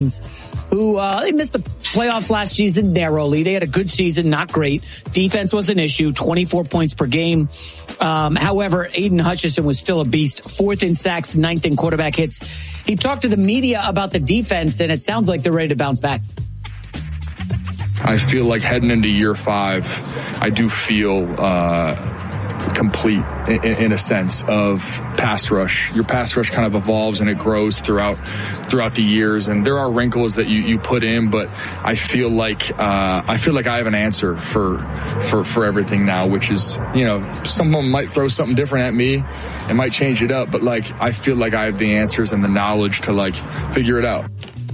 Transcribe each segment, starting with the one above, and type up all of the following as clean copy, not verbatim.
who they missed the playoffs last season narrowly. They had a good season, not great. Defense was an issue, 24 points per game. However, Aiden Hutchinson was still a beast, 4th in sacks, 9th in quarterback hits. He talked to the media about the defense, and it sounds like they're ready to bounce back. I feel like heading into year 5, I do feel complete in a sense of pass rush. Your pass rush kind of evolves and it grows throughout the years, and there are wrinkles that you put in, but I feel like I have an answer for everything now, which is, someone might throw something different at me and might change it up, but I feel like I have the answers and the knowledge to figure it out.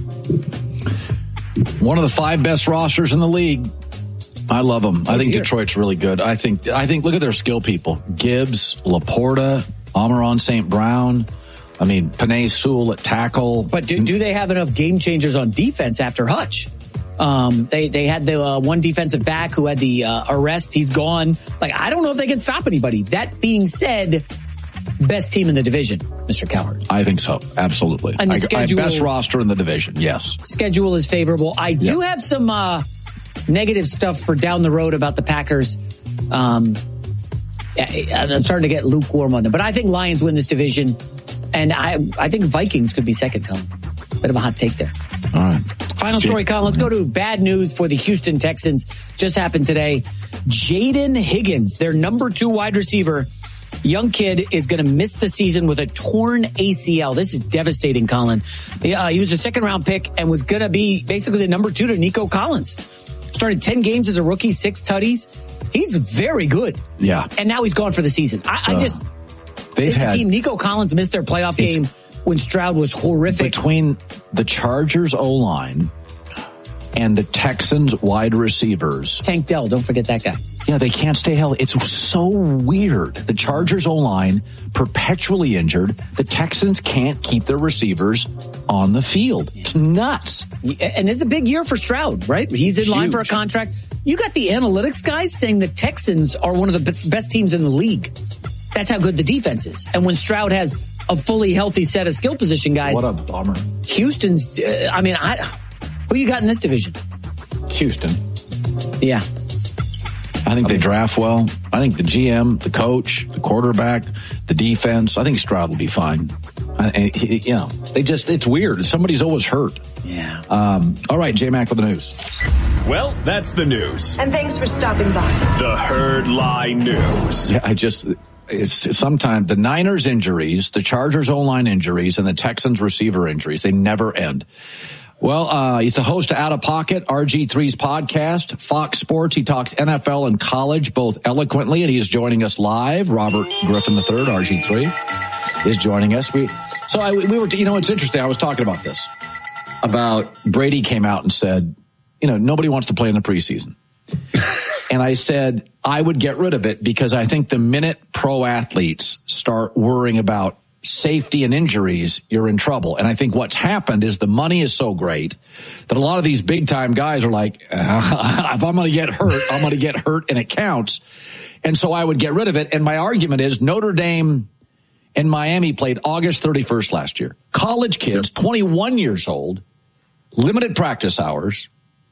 One of the 5 best rosters in the league. I love them. I think Detroit's really good. I think look at their skill people. Gibbs, Laporta, Amon-Ra St. Brown. I mean, Penei Sewell at tackle. But do they have enough game changers on defense after Hutch? They had the one defensive back who had the arrest. He's gone. I don't know if they can stop anybody. That being said, best team in the division, Mr. Cowherd. I think so. Absolutely. And the schedule, best roster in the division. Yes. Schedule is favorable. I do have some negative stuff for down the road about the Packers. I'm starting to get lukewarm on them, but I think Lions win this division, and I think Vikings could be second, Colin. Bit of a hot take there. All right. Final story, Colin. Let's go to bad news for the Houston Texans. Just happened today. Jaden Higgins, their number 2 wide receiver, young kid, is going to miss the season with a torn ACL. This is devastating, Colin. He was a 2nd-round pick and was going to be basically the number 2 to Nico Collins. Started 10 games as a rookie, 6 tutties. He's very good. Yeah. And now he's gone for the season. This team, Nico Collins missed their playoff game when Stroud was horrific. Between the Chargers O-line and the Texans wide receivers. Tank Dell, don't forget that guy. Yeah, they can't stay healthy. It's so weird. The Chargers O-line perpetually injured. The Texans can't keep their receivers on the field. It's nuts. And it's a big year for Stroud, right? He's in line for a contract. You got the analytics guys saying the Texans are one of the best teams in the league. That's how good the defense is. And when Stroud has a fully healthy set of skill position guys. What a bummer. Houston's, who you got in this division? Houston. Yeah. I think they draft well. I think the GM, the coach, the quarterback, the defense, I think Stroud will be fine. It's weird. Somebody's always hurt. Yeah. All right, J-Mac with the news. Well, that's the news. And thanks for stopping by. The Herd Lie News. Yeah, it's sometimes the Niners injuries, the Chargers O-line injuries, and the Texans receiver injuries, they never end. Well, he's the host of Out of Pocket, RG3's podcast, Fox Sports. He talks NFL and college both eloquently, and he is joining us live. Robert Griffin III, RG3, is joining us. We were, it's interesting. I was talking about this. About Brady came out and said, nobody wants to play in the preseason. And I said I would get rid of it because I think the minute pro athletes start worrying about safety and injuries, you're in trouble. And I think what's happened is the money is so great that a lot of these big time guys are like, if I'm going to get hurt, I'm going to get hurt and it counts. And so I would get rid of it. And my argument is Notre Dame and Miami played August 31st last year. College kids, 21 years old, limited practice hours,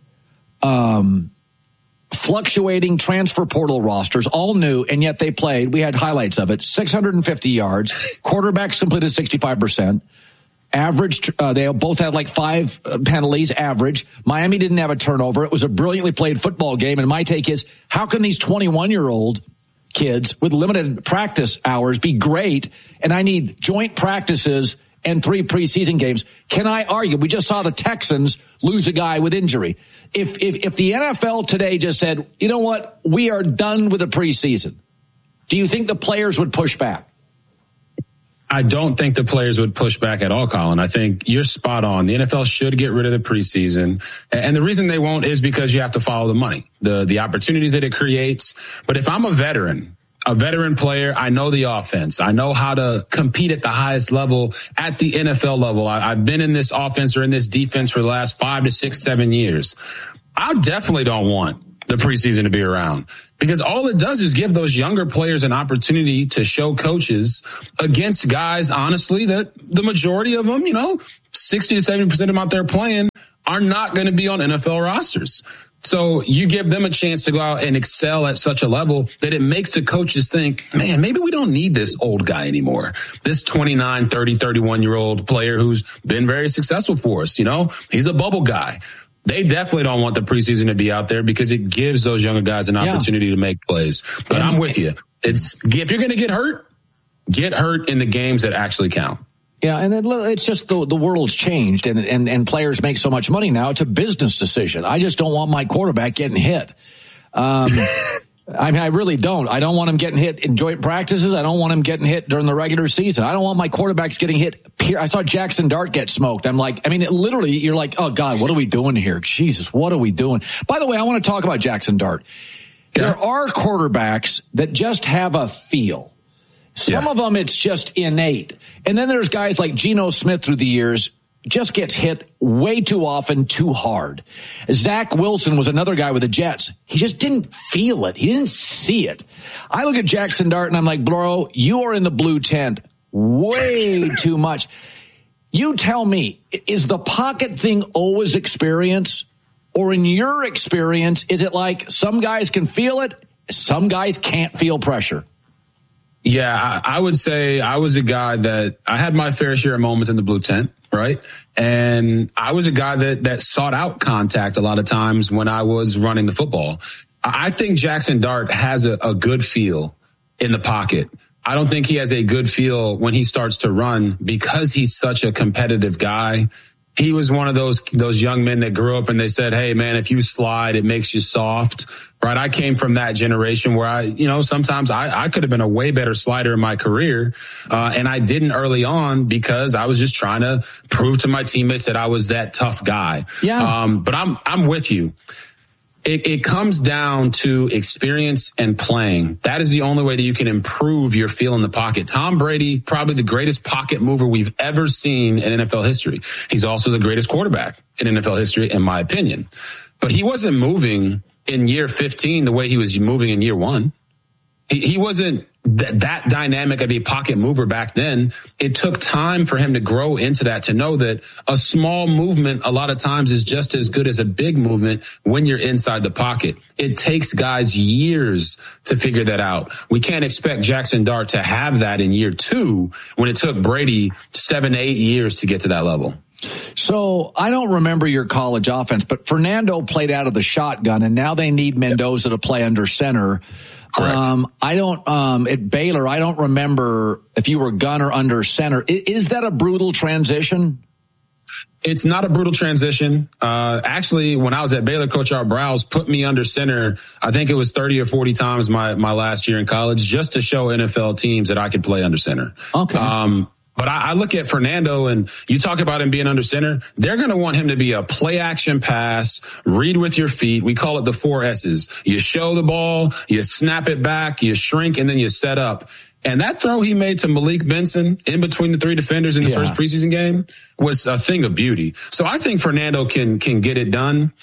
fluctuating transfer portal rosters, all new, and yet they played. We had highlights of it. 650 yards. Quarterbacks completed 65%. Average, they both had 5 penalties, average. Miami didn't have a turnover. It was a brilliantly played football game, and my take is, how can these 21-year-old kids with limited practice hours be great, and I need joint practices and 3 preseason games? Can I argue? We just saw the Texans lose a guy with injury. If the NFL today just said, you know what, we are done with the preseason, do you think the players would push back? I don't think the players would push back at all, Colin. I think you're spot on. The NFL should get rid of the preseason. And the reason they won't is because you have to follow the money, the opportunities that it creates. But if I'm a veteran player, I know the offense. I know how to compete at the highest level at the NFL level. I've been in this offense or in this defense for the last 5 to 6, 7 years. I definitely don't want the preseason to be around because all it does is give those younger players an opportunity to show coaches against guys, honestly, that the majority of them, 60 to 70% of them out there playing are not going to be on NFL rosters. So you give them a chance to go out and excel at such a level that it makes the coaches think, man, maybe we don't need this old guy anymore. This 29, 30, 31-year-old player who's been very successful for us. He's a bubble guy. They definitely don't want the preseason to be out there because it gives those younger guys an opportunity to make plays. But I'm with you. If you're going to get hurt in the games that actually count. Yeah, and it's just the world's changed, and players make so much money now. It's a business decision. I just don't want my quarterback getting hit. I really don't. I don't want him getting hit in joint practices. I don't want him getting hit during the regular season. I don't want my quarterbacks getting hit. I saw Jackson Dart get smoked. I'm like, literally, you're like, oh, God, what are we doing here? Jesus, what are we doing? By the way, I want to talk about Jackson Dart. Yeah. There are quarterbacks that just have a feel. Some of them, it's just innate. And then there's guys like Geno Smith through the years, just gets hit way too often, too hard. Zach Wilson was another guy with the Jets. He just didn't feel it. He didn't see it. I look at Jackson Dart and I'm like, bro, you are in the blue tent way too much. You tell me, is the pocket thing always experience? Or in your experience, is it like some guys can feel it, some guys can't feel pressure? Yeah, I would say I was a guy that I had my fair share of moments in the blue tent, right? And I was a guy that sought out contact a lot of times when I was running the football. I think Jackson Dart has a good feel in the pocket. I don't think he has a good feel when he starts to run because he's such a competitive guy. He was one of those young men that grew up and they said, hey, man, if you slide, it makes you soft. Right. I came from that generation where sometimes I could have been a way better slider in my career. And I didn't early on because I was just trying to prove to my teammates that I was that tough guy. Yeah. But I'm with you. It comes down to experience and playing. That is the only way that you can improve your feel in the pocket. Tom Brady, probably the greatest pocket mover we've ever seen in NFL history. He's also the greatest quarterback in NFL history, in my opinion. But he wasn't moving in year 15 the way he was moving in year 1. He wasn't that dynamic of a pocket mover back then. It took time for him to grow into that, to know that a small movement a lot of times is just as good as a big movement when you're inside the pocket. It takes guys years to figure that out. We can't expect Jackson Dart to have that in year 2 when it took Brady 7 to 8 years to get to that level. So I don't remember your college offense, but Fernando played out of the shotgun, and now they need Mendoza to play under center. Correct. At Baylor, I don't remember if you were gun or under center. Is that a brutal transition? It's not a brutal transition. Actually, when I was at Baylor, Coach Art Browse put me under center. I think it was 30 or 40 times my last year in college, just to show NFL teams that I could play under center. Okay. But I look at Fernando, and you talk about him being under center. They're going to want him to be a play action pass, read with your feet. We call it the 4 S's. You show the ball, you snap it back, you shrink, and then you set up. And that throw he made to Malik Benson in between the 3 defenders in the first preseason game was a thing of beauty. So I think Fernando can get it done.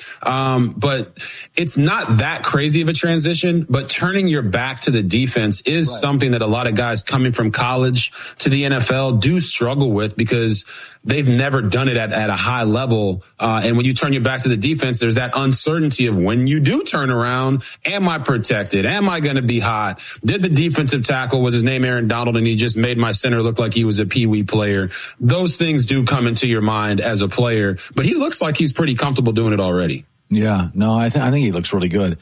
But it's not that crazy of a transition, but turning your back to the defense is something that a lot of guys coming from college to the NFL do struggle with because they've never done it at a high level. And when you turn your back to the defense, there's that uncertainty of when you do turn around, am I protected? Am I going to be hot? Did the defensive tackle, was his name Aaron Donald, and he just made my center look like he was a peewee player? Those things do come into your mind as a player, but he looks like he's pretty comfortable doing it already. Yeah, no, I think he looks really good.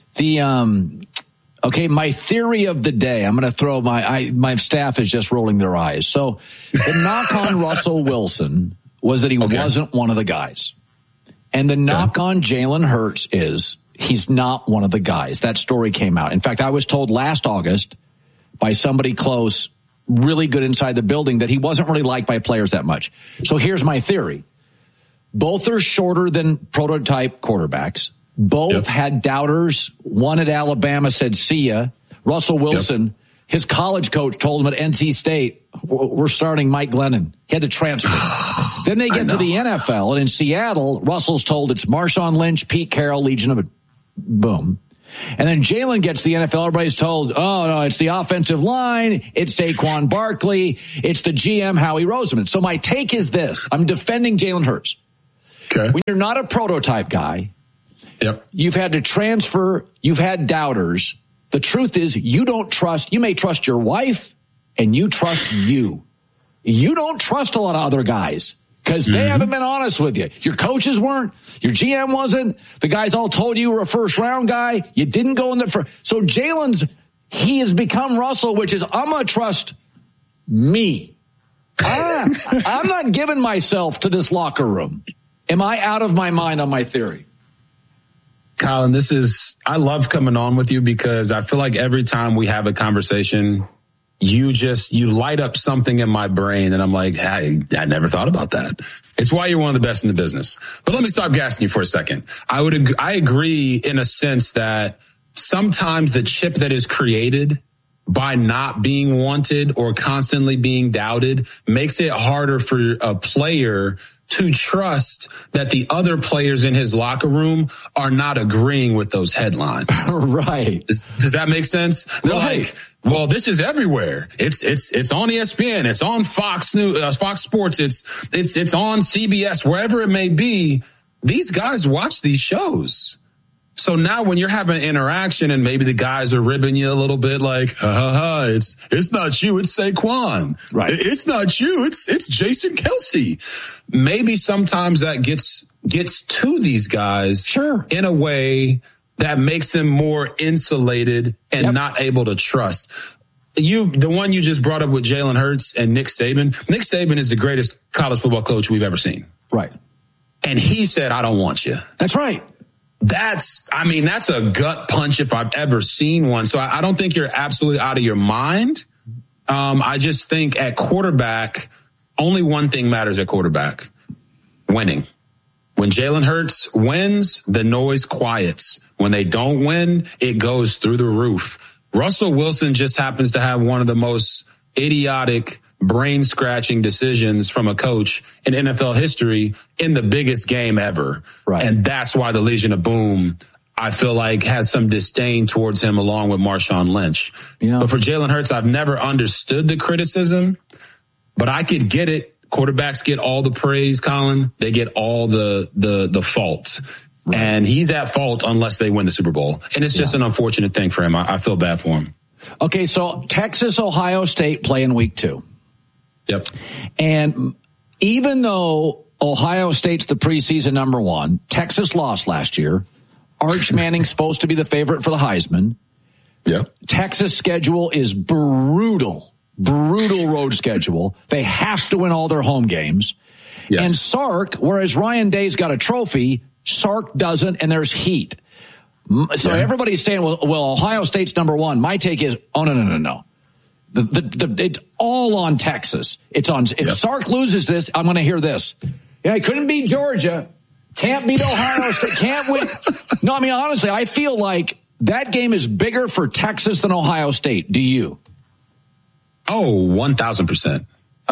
Okay, my theory of the day, I'm going to throw my staff is just rolling their eyes. So the knock on Russell Wilson was that he wasn't one of the guys. And the knock on Jalen Hurts is he's not one of the guys. That story came out. In fact, I was told last August by somebody close, really good inside the building, that he wasn't really liked by players that much. So here's my theory. Both are shorter than prototype quarterbacks. Both had doubters. One at Alabama said, see ya. Russell Wilson, his college coach told him at NC State, we're starting Mike Glennon. He had to transfer. Then they get to the NFL, and in Seattle, Russell's told it's Marshawn Lynch, Pete Carroll, Legion of boom. And then Jalen gets to the NFL. Everybody's told, oh, no, it's the offensive line. It's Saquon Barkley. It's the GM, Howie Roseman. So my take is this. I'm defending Jalen Hurts. Okay. When you're not a prototype guy, yep. You've had to transfer, you've had doubters. The truth is you may trust your wife and you trust you. You don't trust a lot of other guys because they haven't been honest with you. Your coaches weren't, your GM wasn't, the guys all told you were a first round guy. You didn't go in the first. So he has become Russell, which is I'm going to trust me. I'm not giving myself to this locker room. Am I out of my mind on my theory? Colin, I love coming on with you because I feel like every time we have a conversation, you light up something in my brain and I'm like, hey, I never thought about that. It's why you're one of the best in the business. But let me stop gassing you for a second. I agree in a sense that sometimes the chip that is created by not being wanted or constantly being doubted makes it harder for a player to trust that the other players in his locker room are not agreeing with those headlines. Right. Does that make sense? They're like, well, this is everywhere. It's on ESPN. It's on Fox News, Fox Sports. It's on CBS, wherever it may be. These guys watch these shows. So now when you're having an interaction and maybe the guys are ribbing you a little bit like, it's not you, it's Saquon. Right. It's not you, it's Jason Kelsey. Maybe sometimes that gets to these guys in a way that makes them more insulated and not able to trust. The one you just brought up with Jalen Hurts and Nick Saban. Nick Saban is the greatest college football coach we've ever seen. Right. And he said, I don't want you. That's right. That's a gut punch if I've ever seen one. So I don't think you're absolutely out of your mind. I just think at quarterback, only one thing matters at quarterback: winning. When Jalen Hurts wins, the noise quiets. When they don't win, it goes through the roof. Russell Wilson just happens to have one of the most idiotic, brain-scratching decisions from a coach in NFL history in the biggest game ever. Right. And that's why the Legion of Boom, I feel like, has some disdain towards him along with Marshawn Lynch. Yeah. But for Jalen Hurts, I've never understood the criticism, but I could get it. Quarterbacks get all the praise, Colin. They get all the fault. Right. And he's at fault unless they win the Super Bowl. And it's just an unfortunate thing for him. I feel bad for him. Okay, so Texas, Ohio State play in week 2. Yep. And even though Ohio State's the preseason number 1, Texas lost last year. Arch Manning's supposed to be the favorite for the Heisman. Yeah. Texas' schedule is brutal road schedule. They have to win all their home games. Yes. And Sark, whereas Ryan Day's got a trophy, Sark doesn't, and there's heat. So everybody's saying, well, Ohio State's number 1. My take is, no. It's all on Texas. It's on. If Sark loses this, I'm going to hear this. Yeah, he couldn't beat Georgia. Can't beat Ohio State. Can't win. No, I mean, honestly, I feel like that game is bigger for Texas than Ohio State. Do you? Oh, 1,000%.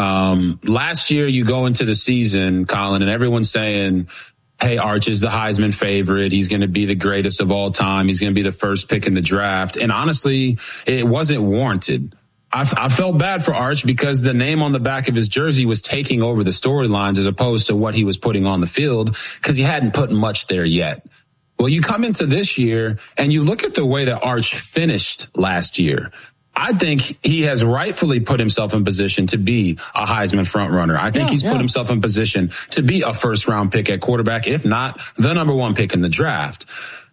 Last year, you go into the season, Colin, and everyone's saying, hey, Arch is the Heisman favorite. He's going to be the greatest of all time. He's going to be the first pick in the draft. And honestly, it wasn't warranted. I felt bad for Arch because the name on the back of his jersey was taking over the storylines as opposed to what he was putting on the field because he hadn't put much there yet. Well, you come into this year and you look at the way that Arch finished last year. I think he has rightfully put himself in position to be a Heisman frontrunner. I think he's put himself in position to be a first-round pick at quarterback, if not the number 1 pick in the draft,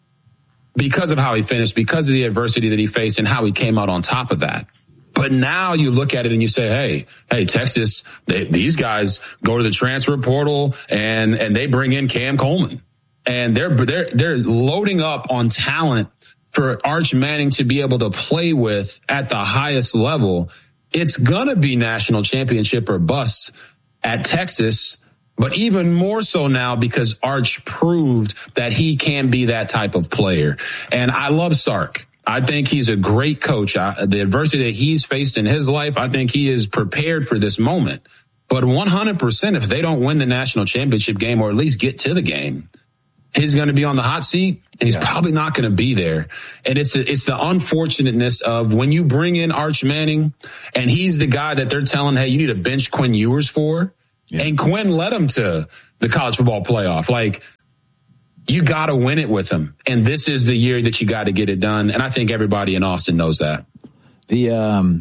because of how he finished, because of the adversity that he faced, and how he came out on top of that. But now you look at it and you say, hey, Texas, these guys go to the transfer portal and they bring in Cam Coleman, and they're loading up on talent for Arch Manning to be able to play with at the highest level. It's going to be national championship or bust at Texas, but even more so now because Arch proved that he can be that type of player. And I love Sark. I think he's a great coach. The adversity that he's faced in his life, I think he is prepared for this moment. But 100%, if they don't win the national championship game or at least get to the game, he's going to be on the hot seat, and he's probably not going to be there. And it's the unfortunateness of when you bring in Arch Manning, and he's the guy that they're telling, hey, you need to bench Quinn Ewers for. Yeah. And Quinn led him to the college football playoff. Like, you got to win it with them. And this is the year that you got to get it done. And I think everybody in Austin knows that. The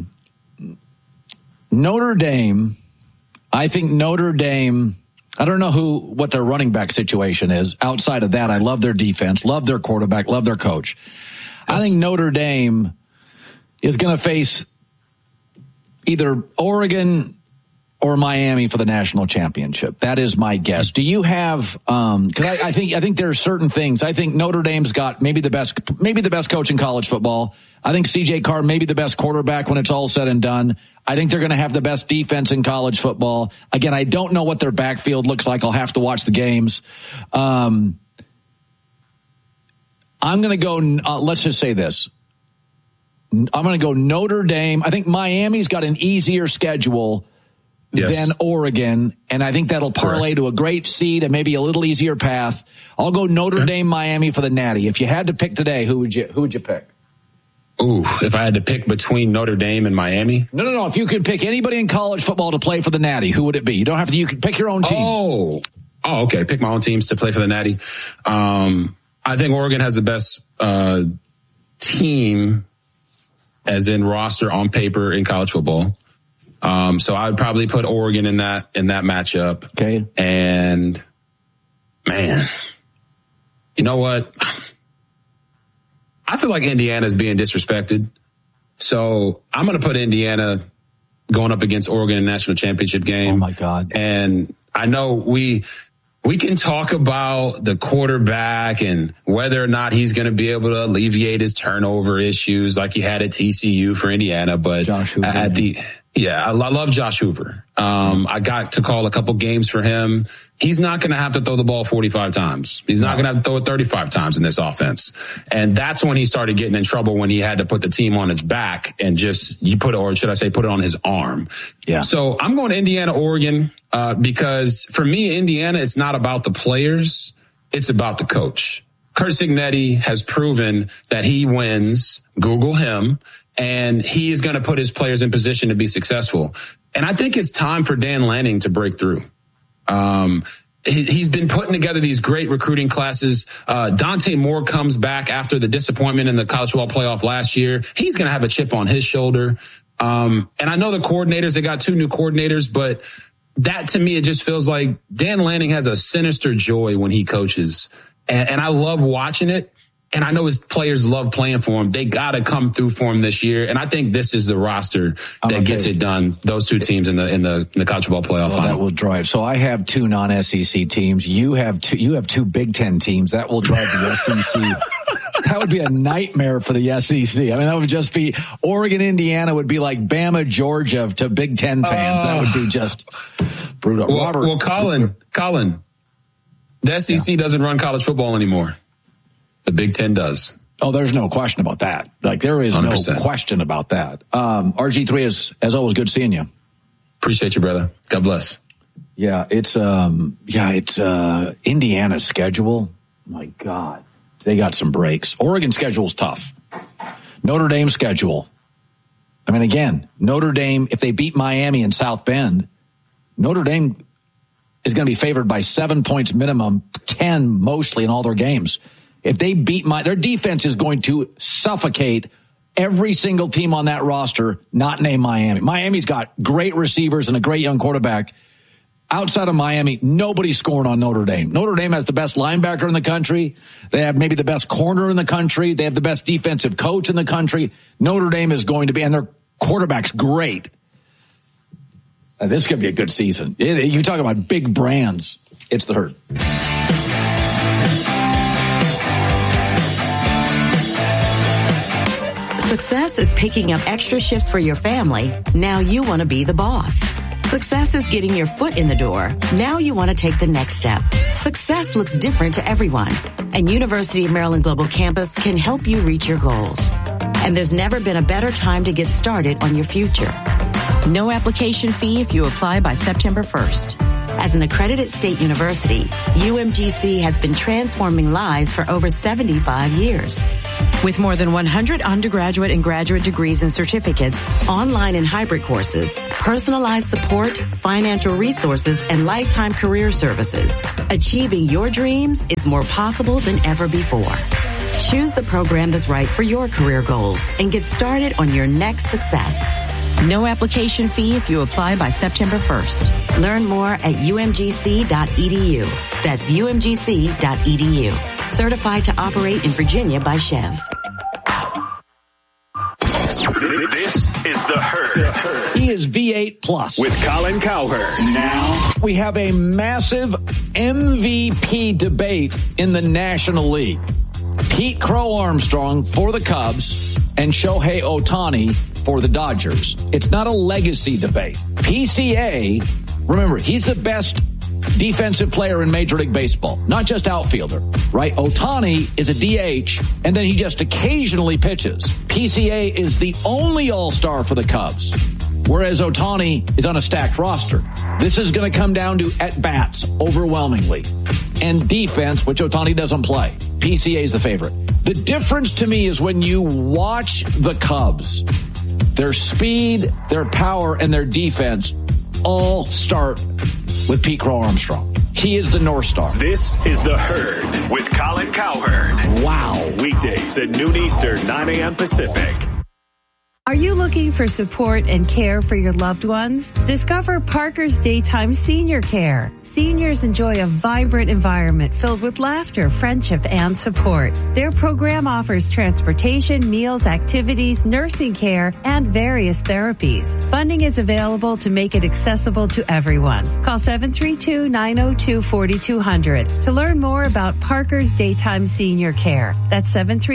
Notre Dame, I don't know what their running back situation is. Outside of that, I love their defense, love their quarterback, love their coach. Yes. I think Notre Dame is going to face either Oregon or Miami for the national championship. That is my guess. Do you have, cause I think there are certain things. I think Notre Dame's got maybe the best coach in college football. I think CJ Carr may be the best quarterback when it's all said and done. I think they're going to have the best defense in college football. Again, I don't know what their backfield looks like. I'll have to watch the games. I'm going to go, let's just say this. I'm going to go Notre Dame. I think Miami's got an easier schedule than Oregon, and I think that'll parlay to a great seed and maybe a little easier path. I'll go Notre Dame, Miami for the Natty. If you had to pick today, who would you pick? Ooh, if I had to pick between Notre Dame and Miami? No. If you could pick anybody in college football to play for the Natty, who would it be? You don't have to. You can pick your own teams. Oh, okay. Pick my own teams to play for the Natty. I think Oregon has the best team, as in roster on paper in college football. So I would probably put Oregon in that matchup. Okay. And man, you know what? I feel like Indiana's being disrespected. So I'm going to put Indiana going up against Oregon in the national championship game. Oh my God. And I know we can talk about the quarterback and whether or not he's going to be able to alleviate his turnover issues like he had at TCU for Indiana, but Josh Hoover, I love Josh Hoover. I got to call a couple games for him. He's not going to have to throw the ball 45 times. He's not going to have to throw it 35 times in this offense. And that's when he started getting in trouble, when he had to put the team on his back and put it on his arm. Yeah. So I'm going to Indiana, Oregon, because for me, Indiana, it's not about the players. It's about the coach. Curt Cignetti has proven that he wins. Google him. And he is going to put his players in position to be successful. And I think it's time for Dan Lanning to break through. He's been putting together these great recruiting classes. Dante Moore comes back after the disappointment in the college football playoff last year. He's going to have a chip on his shoulder. And I know the coordinators, they got 2 new coordinators, but that to me, it just feels like Dan Lanning has a sinister joy when he coaches. And I love watching it. And I know his players love playing for him. They got to come through for him this year. And I think this is the roster that gets it done. Those 2 teams in the college football playoff final. That will drive. So I have 2 non-SEC teams. You have 2 Big Ten teams. That will drive the SEC. That would be a nightmare for the SEC. I mean, that would just be Oregon, Indiana would be like Bama, Georgia to Big Ten fans. That would be just brutal. Well, Colin, the SEC doesn't run college football anymore. The Big Ten does. Oh, there's no question about that. Like, there is 100%. No question about that. RG3 is, as always, good seeing you. Appreciate you, brother. God bless. Yeah, it's Indiana's schedule. My God, they got some breaks. Oregon's schedule's tough. Notre Dame's schedule. I mean, again, Notre Dame, if they beat Miami in South Bend, Notre Dame is going to be favored by 7 points minimum, 10 mostly in all their games. If they beat their defense is going to suffocate every single team on that roster, not named Miami. Miami's got great receivers and a great young quarterback. Outside of Miami, nobody's scoring on Notre Dame. Notre Dame has the best linebacker in the country. They have maybe the best corner in the country. They have the best defensive coach in the country. Notre Dame is going to be, and their quarterback's great. This could be a good season. You talk about big brands. It's the Herd. Success is picking up extra shifts for your family. Now you want to be the boss. Success is getting your foot in the door. Now you want to take the next step. Success looks different to everyone, and University of Maryland Global Campus can help you reach your goals. And there's never been a better time to get started on your future. No application fee if you apply by September 1st. As an accredited state university, UMGC has been transforming lives for over 75 years. With more than 100 undergraduate and graduate degrees and certificates, online and hybrid courses, personalized support, financial resources, and lifetime career services, achieving your dreams is more possible than ever before. Choose the program that's right for your career goals and get started on your next success. No application fee if you apply by September 1st. Learn more at umgc.edu. That's umgc.edu. Certified to operate in Virginia by Chev. This is The Herd. He is V8 Plus. With Colin Cowherd. Now we have a massive MVP debate in the National League. Pete Crow Armstrong for the Cubs and Shohei Ohtani for the Dodgers. It's not a legacy debate. PCA, remember, he's the best defensive player in Major League Baseball, not just outfielder, right? Ohtani is a DH, and then he just occasionally pitches. PCA is the only all-star for the Cubs, whereas Ohtani is on a stacked roster. This is going to come down to at-bats overwhelmingly, and defense, which Ohtani doesn't play. PCA is the favorite. The difference to me is when you watch the Cubs, their speed, their power, and their defense all start with Pete Crow Armstrong. He is the North Star. This is The Herd with Colin Cowherd. Wow. Weekdays at noon Eastern, 9 a.m. Pacific. Are you looking for support and care for your loved ones? Discover Parker's Daytime Senior Care. Seniors enjoy a vibrant environment filled with laughter, friendship, and support. Their program offers transportation, meals, activities, nursing care, and various therapies. Funding is available to make it accessible to everyone. Call 732-902-4200 to learn more about Parker's Daytime Senior Care. That's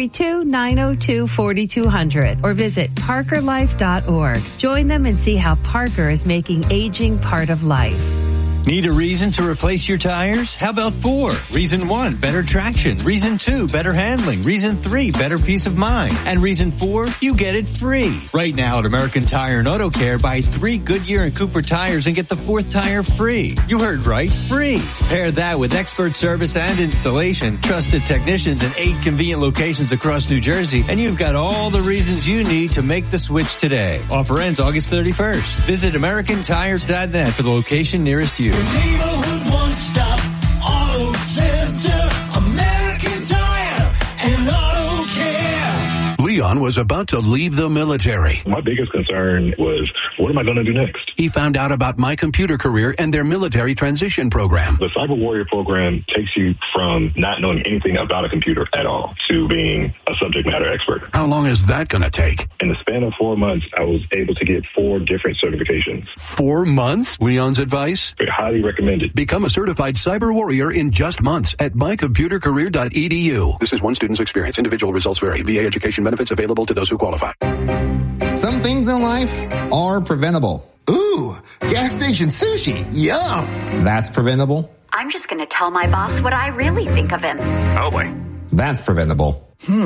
732-902-4200 or visit ParkerLife.org. Join them and see how Parker is making aging part of life. Need a reason to replace your tires? How about 4? Reason 1, better traction. Reason 2, better handling. Reason 3, better peace of mind. And reason 4, you get it free. Right now at American Tire and Auto Care, buy 3 Goodyear and Cooper tires and get the 4th tire free. You heard right, free. Pair that with expert service and installation, trusted technicians in 8 convenient locations across New Jersey, and you've got all the reasons you need to make the switch today. Offer ends August 31st. Visit AmericanTires.net for the location nearest you. Neighborhood one-stop auto center, American Tire and Auto Care. Leon was about to leave the military. My biggest concern was, what am I going to do next? He found out about My Computer Career and their military transition program. The Cyber Warrior program takes you from not knowing anything about a computer at all to being a subject matter expert. How long is that going to take? In the span of 4 months, I was able to get 4 different certifications. 4 months? Leon's advice? Highly recommended. Become a certified cyber warrior in just months at mycomputercareer.edu. This is one student's experience. Individual results vary. VA education benefits available to those who qualify. Some things in life are preventable. Ooh, gas station sushi. Yum. That's preventable. I'm just going to tell my boss what I really think of him. Oh, boy. That's preventable.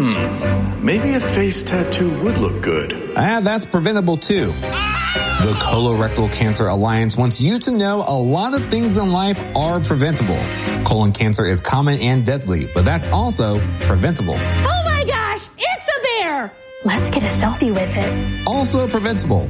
Maybe a face tattoo would look good. That's preventable too. The Colorectal Cancer Alliance wants you to know a lot of things in life are preventable. Colon cancer is common and deadly, but that's also preventable. Oh my gosh, it's a bear! Let's get a selfie with it. Also preventable.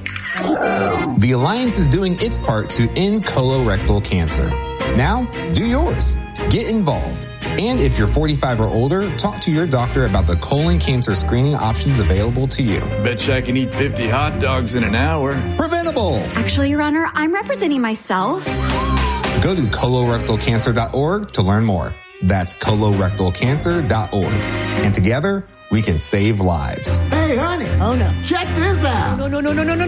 The Alliance is doing its part to end colorectal cancer. Now, do yours. Get involved. And if you're 45 or older, talk to your doctor about the colon cancer screening options available to you. Bet you I can eat 50 hot dogs in an hour. Preventable. Actually, Your Honor, I'm representing myself. Go to colorectalcancer.org to learn more. That's colorectalcancer.org. And together, we can save lives. Hey, honey. Oh, no. Check this out. No.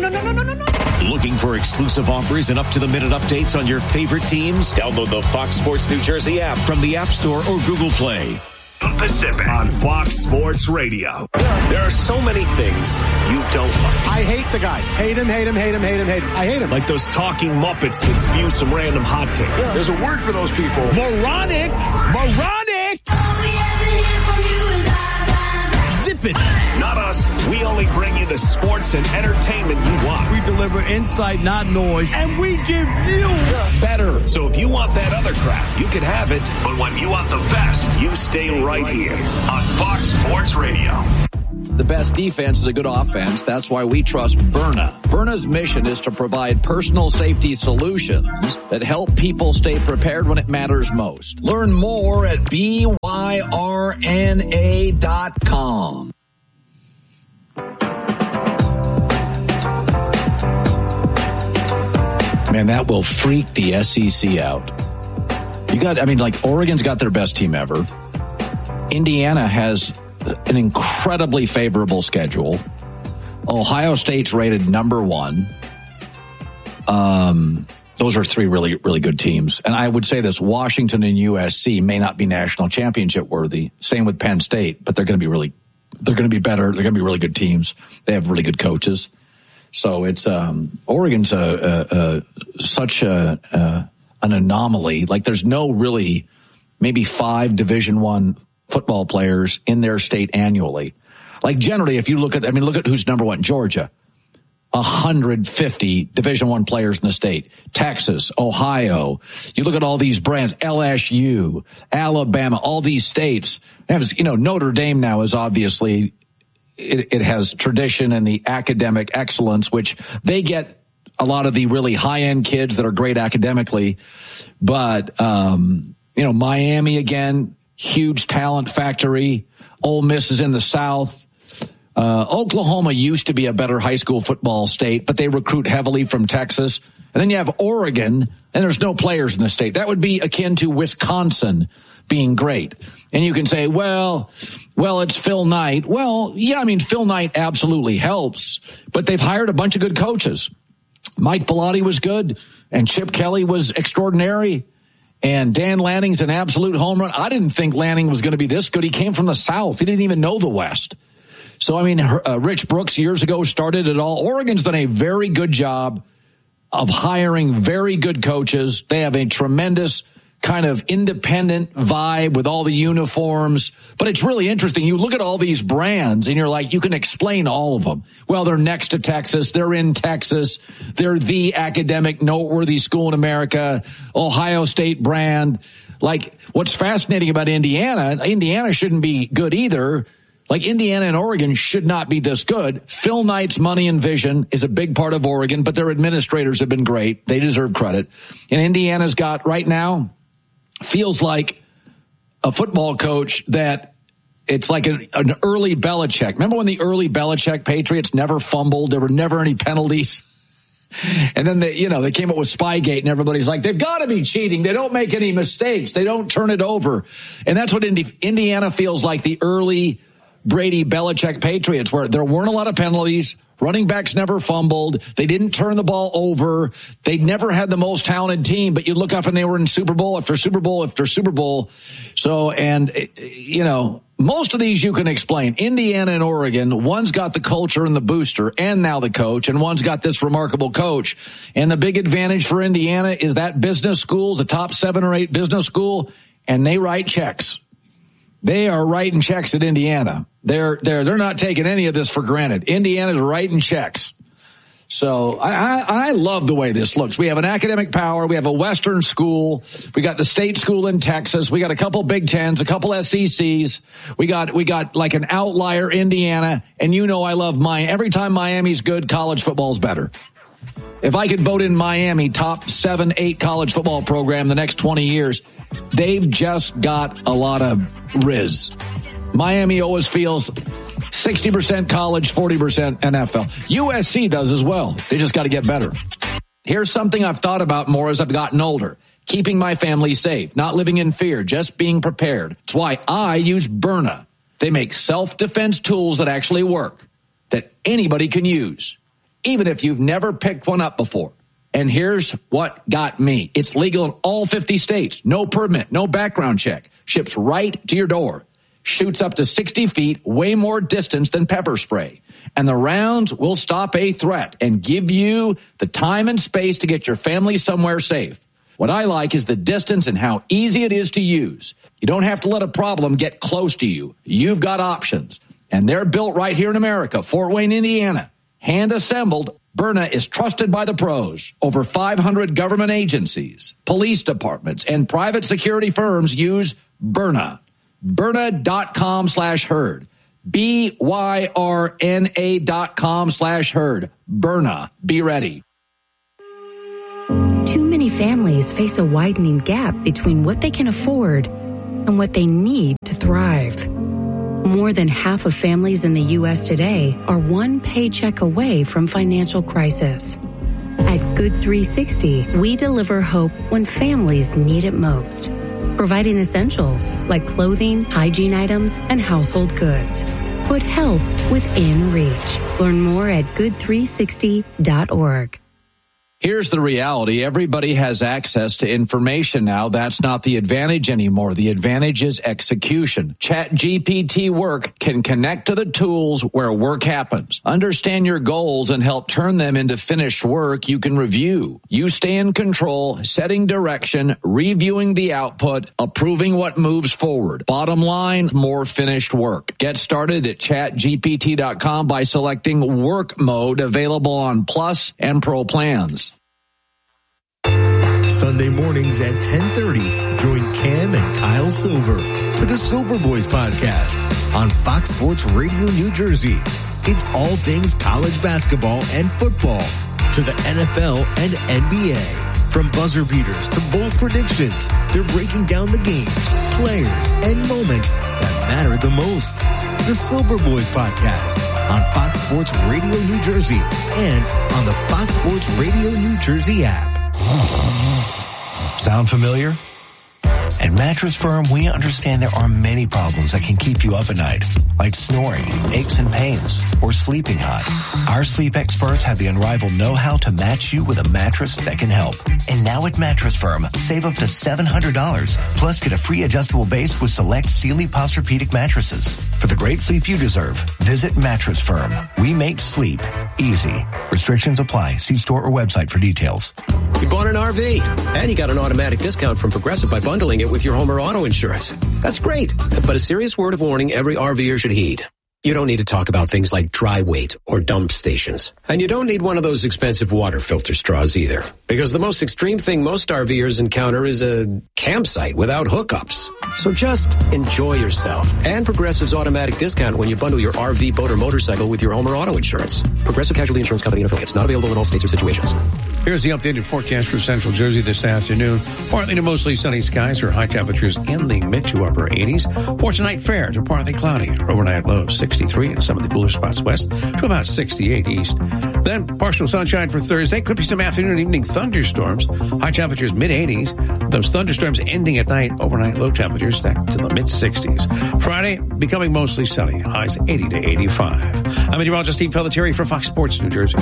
Looking for exclusive offers and up-to-the-minute updates on your favorite teams? Download the Fox Sports New Jersey app from the App Store or Google Play. Pacific on Fox Sports Radio. There are so many things you don't like. I hate the guy. Hate him. I hate him. Like those talking Muppets that spew some random hot takes. Yeah. There's a word for those people. Moronic. Zip it. Not us. We only bring you the sports and entertainment you want. We deliver insight, not noise, and we give you better. So if you want that other crap, you can have it. But when you want the best, you stay right here on Fox Sports Radio. the best defense is a good offense. That's why we trust Byrna. Byrna's mission is to provide personal safety solutions that help people stay prepared when it matters most. Learn more at BYRNA.com. Man, that will freak the SEC out. Oregon's got their best team ever. Indiana has an incredibly favorable schedule. Ohio State's rated number 1. Those are 3 really, really good teams. And I would say this, Washington and USC may not be national championship worthy. Same with Penn State, but they're going to be better. They're going to be really good teams. They have really good coaches. So it's, Oregon's such an anomaly. Like there's no really, maybe 5 Division I football players in their state annually. Like generally, if you look at who's number 1, Georgia, 150 Division I players in the state. Texas, Ohio. You look at all these brands, LSU, Alabama, all these states. Notre Dame now is obviously, it has tradition and the academic excellence, which they get a lot of the really high-end kids that are great academically. But, Miami again, huge talent factory. Ole Miss is in the South. Oklahoma used to be a better high school football state, but they recruit heavily from Texas. And then you have Oregon, and there's no players in the state. That would be akin to Wisconsin being great. And you can say, well, it's Phil Knight. Well, yeah, Phil Knight absolutely helps, but they've hired a bunch of good coaches. Mike Bellotti was good, and Chip Kelly was extraordinary. And Dan Lanning's an absolute home run. I didn't think Lanning was going to be this good. He came from the South. He didn't even know the West. So, Rich Brooks years ago started it all. Oregon's done a very good job of hiring very good coaches. They have a tremendous kind of independent vibe with all the uniforms. But it's really interesting. You look at all these brands and you're like, you can explain all of them. Well, they're next to Texas. They're in Texas. They're the academic noteworthy school in America. Ohio State brand. Like, what's fascinating about Indiana shouldn't be good either. Like, Indiana and Oregon should not be this good. Phil Knight's money and vision is a big part of Oregon, but their administrators have been great. They deserve credit. And Indiana's got, right now, feels like a football coach that it's like an early Belichick. Remember when the early Belichick Patriots never fumbled? There were never any penalties. And then they came up with Spygate and everybody's like, they've got to be cheating. They don't make any mistakes. They don't turn it over. And that's what Indiana feels like, the early Brady Belichick Patriots, where there weren't a lot of penalties. Running backs never fumbled. They didn't turn the ball over. They never had the most talented team, but you look up and they were in Super Bowl after Super Bowl after Super Bowl. So, most of these you can explain. Indiana and Oregon, one's got the culture and the booster and now the coach, and one's got this remarkable coach. And the big advantage for Indiana is that business school is a top 7 or 8 business school, and they write checks. They are writing checks at Indiana. They're not taking any of this for granted. Indiana's writing checks. So I love the way this looks. We have an academic power. We have a Western school. We got the state school in Texas. We got a couple Big Tens, a couple SECs. We got like an outlier Indiana. And I love Miami. Every time Miami's good, college football's better. If I could vote in Miami top 7, 8 college football program the next 20 years, they've just got a lot of riz. Miami always feels 60% college, 40% NFL. USC does as well. They just got to get better. Here's something I've thought about more as I've gotten older. Keeping my family safe, not living in fear, just being prepared. That's why I use Byrna. They make self-defense tools that actually work, that anybody can use, even if you've never picked one up before. And here's what got me. It's legal in all 50 states. No permit, no background check. Ships right to your door. Shoots up to 60 feet, way more distance than pepper spray. And the rounds will stop a threat and give you the time and space to get your family somewhere safe. What I like is the distance and how easy it is to use. You don't have to let a problem get close to you. You've got options. And they're built right here in America, Fort Wayne, Indiana. Hand assembled. Byrna is trusted by the pros. Over 500 government agencies, police departments, and private security firms use Byrna. Byrna.com/herd. BYRNA.com/herd. Byrna. Be ready. Too many families face a widening gap between what they can afford and what they need to thrive. More than half of families in the U.S. today are one paycheck away from financial crisis. At Good 360, we deliver hope when families need it most, providing essentials like clothing, hygiene items, and household goods. Put help within reach. Learn more at good360.org. Here's the reality. Everybody has access to information now. That's not the advantage anymore. The advantage is execution. ChatGPT Work can connect to the tools where work happens. Understand your goals and help turn them into finished work you can review. You stay in control, setting direction, reviewing the output, approving what moves forward. Bottom line, more finished work. Get started at chatgpt.com by selecting Work Mode, available on Plus and Pro plans. Sunday mornings at 10:30, join Cam and Kyle Silver for the Silver Boys podcast on Fox Sports Radio New Jersey. It's all things college basketball and football to the NFL and NBA. From buzzer beaters to bold predictions, they're breaking down the games, players, and moments that matter the most. The Silver Boys podcast on Fox Sports Radio New Jersey and on the Fox Sports Radio New Jersey app. Sound familiar? At Mattress Firm, we understand there are many problems that can keep you up at night, like snoring, aches and pains, or sleeping hot. Our sleep experts have the unrivaled know-how to match you with a mattress that can help. And now at Mattress Firm, save up to $700, plus get a free adjustable base with select Sealy Posturepedic mattresses. For the great sleep you deserve, visit Mattress Firm. We make sleep easy. Restrictions apply. See store or website for details. You bought an RV, and you got an automatic discount from Progressive by bundling it with your home or auto insurance. That's great, but a serious word of warning every RVer should heed. You don't need to talk about things like dry weight or dump stations. And you don't need one of those expensive water filter straws either. Because the most extreme thing most RVers encounter is a campsite without hookups. So just enjoy yourself. And Progressive's automatic discount when you bundle your RV, boat, or motorcycle with your home or auto insurance. Progressive Casualty Insurance Company and affiliates. Not available in all states or situations. Here's the updated forecast for Central Jersey this afternoon. Partly to mostly sunny skies for high temperatures in the mid to upper 80s. For tonight, fair to partly cloudy. Overnight lows 63 in some of the cooler spots west to about 68 east. Then partial sunshine for Thursday. Could be some afternoon and evening thunderstorms. High temperatures mid-80s. Those thunderstorms ending at night. Overnight low temperatures stacked to the mid-60s. Friday becoming mostly sunny. Highs 80 to 85. I'm meteorologist Steve Pelletieri for Fox Sports New Jersey.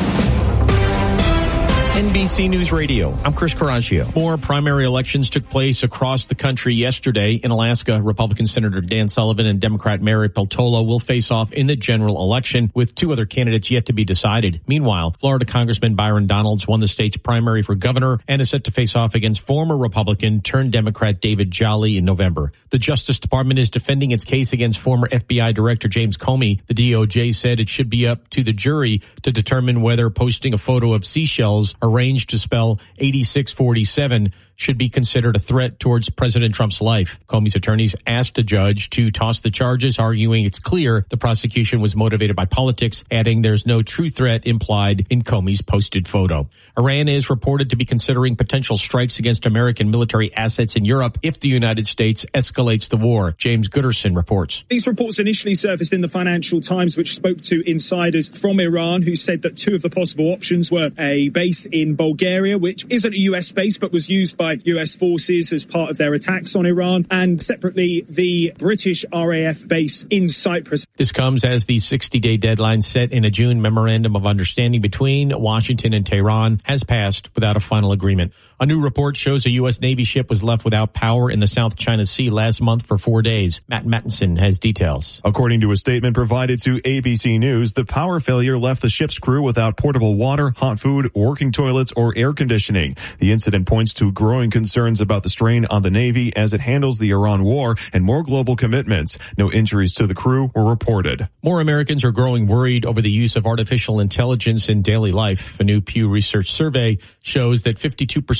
NBC News Radio. I'm Chris Caraccio. More primary elections took place across the country yesterday. In Alaska, Republican Senator Dan Sullivan and Democrat Mary Peltola will face off in the general election, with two other candidates yet to be decided. Meanwhile, Florida Congressman Byron Donalds won the state's primary for governor and is set to face off against former Republican turned Democrat David Jolly in November. The Justice Department is defending its case against former FBI Director James Comey. The DOJ said it should be up to the jury to determine whether posting a photo of seashells arranged to spell 8647 should be considered a threat towards President Trump's life. Comey's attorneys asked a judge to toss the charges, arguing it's clear the prosecution was motivated by politics, adding there's no true threat implied in Comey's posted photo. Iran is reported to be considering potential strikes against American military assets in Europe if the United States escalates the war. James Gooderson reports. These reports initially surfaced in the Financial Times, which spoke to insiders from Iran who said that two of the possible options were a base in Bulgaria, which isn't a US base but was used by US forces as part of their attacks on Iran, and separately the British RAF base in Cyprus. This comes as the 60-day deadline set in a June memorandum of understanding between Washington and Tehran has passed without a final agreement. A new report shows a U.S. Navy ship was left without power in the South China Sea last month for 4 days. Matt Mattinson has details. According to a statement provided to ABC News, the power failure left the ship's crew without portable water, hot food, working toilets, or air conditioning. The incident points to growing concerns about the strain on the Navy as it handles the Iran war and more global commitments. No injuries to the crew were reported. More Americans are growing worried over the use of artificial intelligence in daily life. A new Pew Research survey shows that 52%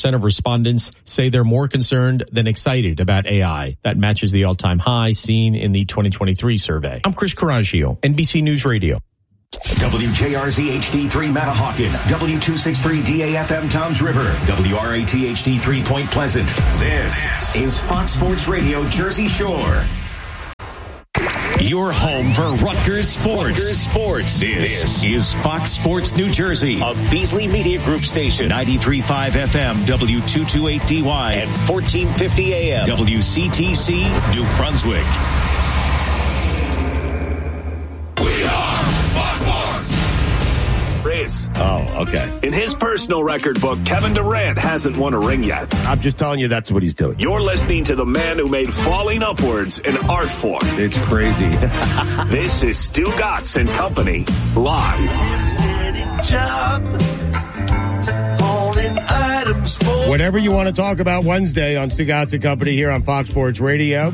44% of respondents say they're more concerned than excited about AI. That matches the all-time high seen in the 2023 survey. I'm Chris Coraggio, NBC News Radio. WJRZ HD3 Matahawkin, W263 DAFM Toms River, WRAT HD3 Point Pleasant. This is Fox Sports Radio Jersey Shore. Your home for Rutgers sports. This is Fox Sports New Jersey, a Beasley Media Group station, 93.5 FM, W228DY, and 1450 AM, WCTC, New Brunswick. Oh, okay. In his personal record book, Kevin Durant hasn't won a ring yet. I'm just telling you that's what he's doing. You're listening to the man who made falling upwards an art form. It's crazy. This is Stu Gatz and Company, live. Whatever you want to talk about Wednesday on Stu Gatz and Company here on Fox Sports Radio.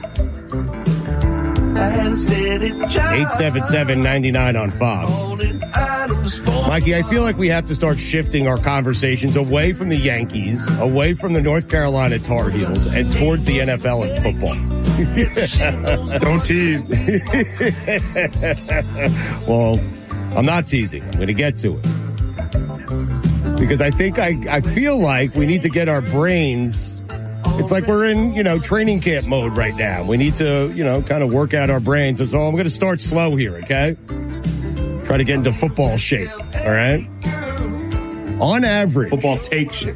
877-99 on Fox. Mikey, I feel like we have to start shifting our conversations away from the Yankees, away from the North Carolina Tar Heels, and towards the NFL and football. Don't tease. Well, I'm not teasing. I'm going to get to it. Because I feel like we need to get our brains. It's like we're in, training camp mode right now. We need to, kind of work out our brains. So I'm going to start slow here, okay? Try to get into football shape, all right? On average. Football take shape.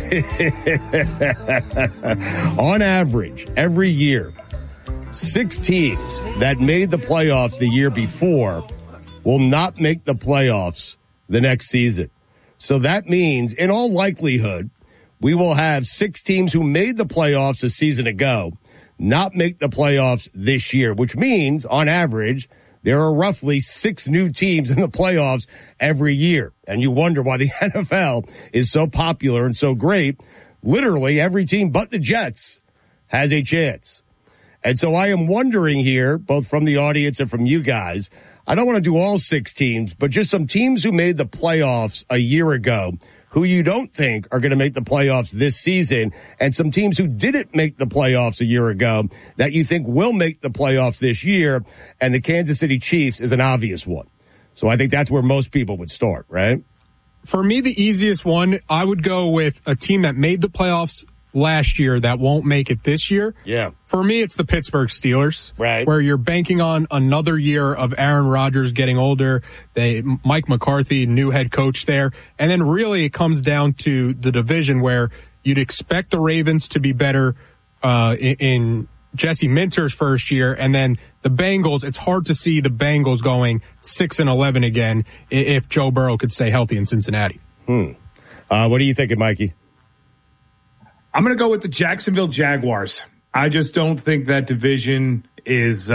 On average, every year, 6 teams that made the playoffs the year before will not make the playoffs the next season. So that means, in all likelihood, we will have 6 teams who made the playoffs a season ago not make the playoffs this year, which means, on average, there are roughly 6 new teams in the playoffs every year. And you wonder why the NFL is so popular and so great. Literally every team but the Jets has a chance. And so I am wondering here, both from the audience and from you guys, I don't want to do all 6 teams, but just some teams who made the playoffs a year ago who you don't think are going to make the playoffs this season, and some teams who didn't make the playoffs a year ago that you think will make the playoffs this year, and the Kansas City Chiefs is an obvious one. So I think that's where most people would start, right? For me, the easiest one, I would go with a team that made the playoffs last year that won't make it this year. Yeah. For me, it's the Pittsburgh Steelers. Right. Where you're banking on another year of Aaron Rodgers getting older. Mike McCarthy, new head coach there. And then really it comes down to the division where you'd expect the Ravens to be better in Jesse Minter's first year. And then the Bengals, it's hard to see the Bengals going 6-11 again if Joe Burrow could stay healthy in Cincinnati. What are you thinking, Mikey? I'm going to go with the Jacksonville Jaguars. I just don't think that division is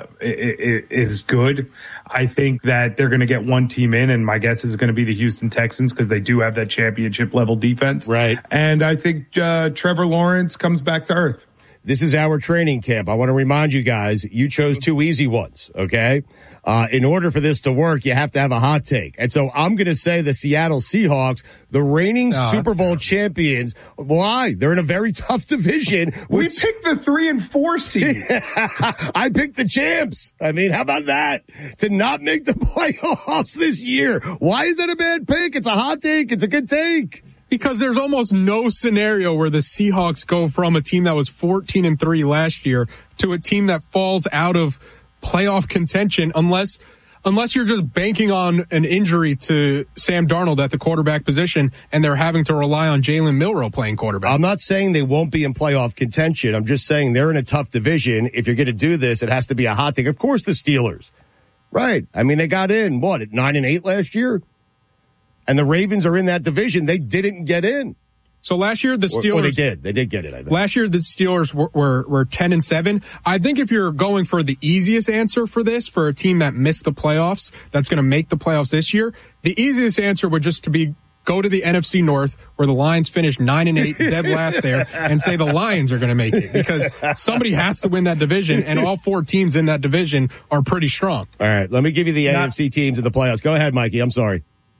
good. I think that they're going to get one team in, and my guess is going to be the Houston Texans because they do have that championship level defense. Right. And I think Trevor Lawrence comes back to earth. This is our training camp. I want to remind you guys, you chose 2 easy ones, okay? In order for this to work, you have to have a hot take. And so I'm going to say the Seattle Seahawks, the reigning Super Bowl champions. Why? They're in a very tough division. We picked the 3 and 4 seed. I picked the champs. I mean, how about that? To not make the playoffs this year. Why is that a bad pick? It's a hot take. It's a good take. Because there's almost no scenario where the Seahawks go from a team that was 14-3 last year to a team that falls out of playoff contention unless you're just banking on an injury to Sam Darnold at the quarterback position and they're having to rely on Jalen Milroe playing quarterback. I'm not saying they won't be in playoff contention. I'm just saying they're in a tough division. If you're going to do this, it has to be a hot take. Of course, the Steelers. Right. I mean, they got in, at 9-8 last year? And the Ravens are in that division. They didn't get in. So last year, the Steelers... Or they did. They did get it, I think. Last year, the Steelers were 10-7. I think if you're going for the easiest answer for this, for a team that missed the playoffs, that's going to make the playoffs this year, the easiest answer would just to be go to the NFC North, where the Lions finished 9-8, dead last there, and say the Lions are going to make it. Because somebody has to win that division, and all 4 teams in that division are pretty strong. All right, let me give you the NFC teams in the playoffs. Go ahead, Mikey. I'm sorry.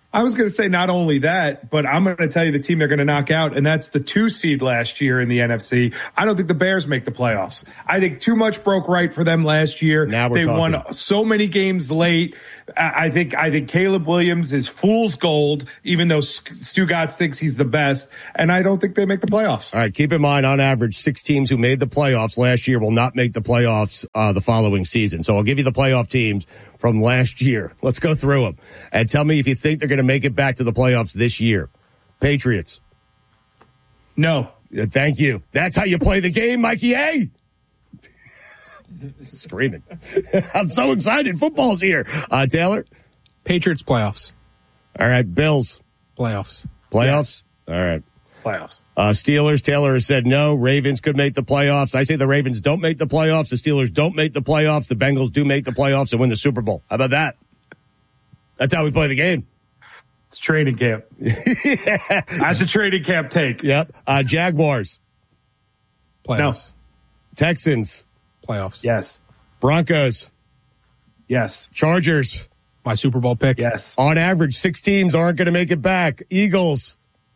I was going to say not only that, but I'm going to tell you the team they're going to knock out, and that's the 2 seed last year in the NFC. I don't think the Bears make the playoffs. I think too much broke right for them last year. Now we're talking. Won so many games late. I think Caleb Williams is fool's gold, even though Stu Gatz thinks he's the best, and I don't think they make the playoffs. All right, keep in mind, on average, 6 teams who made the playoffs last year will not make the playoffs the following season. So I'll give you the playoff teams from last year. Let's go through them. And tell me if you think they're going to make it back to the playoffs this year. Patriots. No. Thank you. That's how you play the game, Mikey A. Screaming. I'm so excited. Football's here. Taylor? Patriots playoffs. All right. Bills. Playoffs. Playoffs? Yes. All right. Playoffs. Steelers. Taylor has said no. Ravens could make the playoffs. I say the Ravens don't make the playoffs. The Steelers don't make the playoffs. The Bengals do make the playoffs and win the Super Bowl. How about that? That's how we play the game. It's training camp. That's a training camp take. Yep. Jaguars. Playoffs. No. Texans. Playoffs. Yes. Broncos. Yes. Chargers. My Super Bowl pick. Yes. On average, 6 teams aren't going to make it back. Eagles.